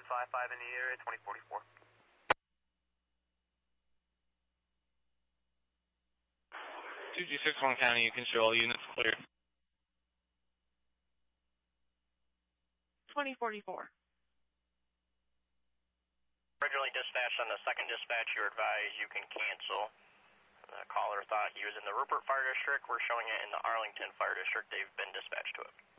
755 in the area, 2044. 2G61 County, you can show all units clear. 2044. Originally dispatched on the second dispatch, you're advised you can cancel. The caller thought he was in the Rupert Fire District. We're showing it in the Arlington Fire District. They've been dispatched to it.